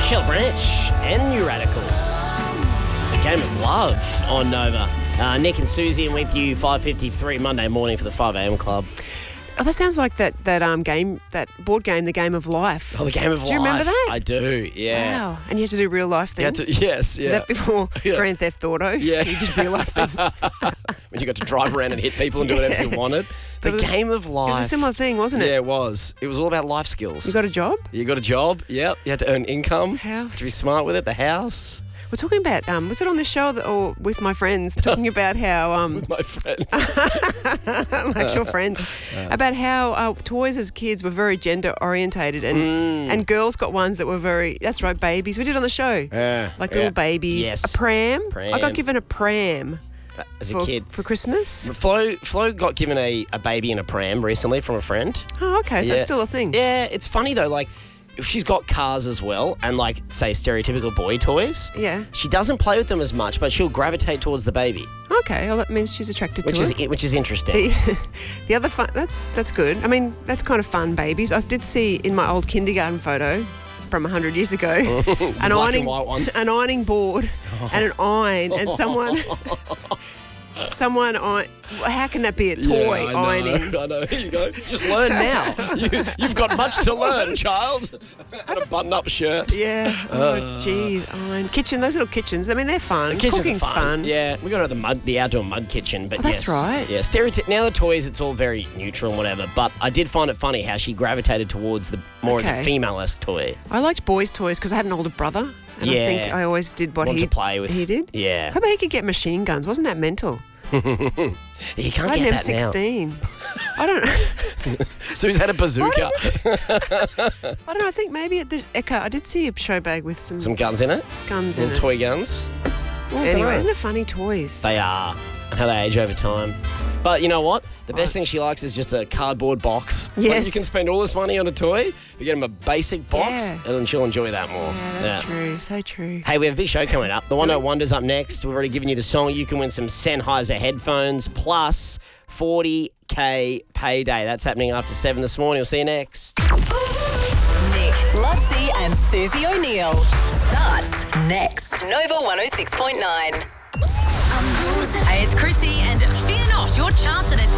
Shell Branch and New Radicals. The Game of Love on Nova. Nick and Susie with you, 5:53 Monday morning for the 5am Club. Oh, that sounds like that game, that board game, The Game of Life. Oh, The Game of Life. Do you remember that? I do, yeah. Wow. And you had to do real life things? Yes, yeah. Is that before Grand Theft Auto? Yeah. You did real life things. When you got to drive around and hit people and do whatever you wanted. The Game of Life. It was a similar thing, wasn't it? Yeah, it was. It was all about life skills. You got a job? You got a job, yep. You had to earn income. House. To be smart with it, the house. We're talking about, was it on the show or with my friends, talking about how... With my friends. my actual friends. About how toys as kids were very gender orientated and girls got ones that were very, that's right, babies. We did on the show. Yeah. Like little babies. Yes. A pram. Pram. I got given a pram. As a kid. For Christmas. Flo got given a baby in a pram recently from a friend. Oh, okay. So it's still a thing. Yeah, it's funny though, like, if she's got cars as well and, like, say, stereotypical boy toys. Yeah. She doesn't play with them as much, but she'll gravitate towards the baby. Okay. Well, that means she's attracted to it. Which is interesting. The other fun, that's good. I mean, that's kind of fun, babies. I did see in my old kindergarten photo from 100 years ago an ironing board and an iron and someone how can that be a toy ironing? I know. Here you go. Just learn now. You've got much to learn, child. And a button-up shirt. Yeah. Oh, jeez. Iron. Kitchen, those little kitchens. I mean, they're fun. Cooking's fun. Yeah. We got the outdoor mud kitchen. But that's right. Yeah. Now the toys, it's all very neutral and whatever. But I did find it funny how she gravitated towards the more of the female-esque toy. I liked boys' toys because I had an older brother. And I think I always did what to play with. He did? Yeah. How about he could get machine guns? Wasn't that mental? You can't I get had that an M16. now. I don't know. So he's had a bazooka. I don't know. I think maybe at the Eka, I did see a show bag with some guns in it. Guns in it. Toy guns. Anyway, isn't it funny, toys? They are. And how they age over time. But you know what? The best thing she likes is just a cardboard box. Yes. Like, you can spend all this money on a toy, you get them a basic box, and then she'll enjoy that more. Yeah, that's true. So true. Hey, we have a big show coming up. The One Note Wonder's up next. We've already given you the song. You can win some Sennheiser headphones plus 40K payday. That's happening after 7 this morning. We'll see you next. Nick, Lutzi and Susie O'Neill starts next. Nova 106.9. Hey, it's Chrissy, and fear not, your chance at a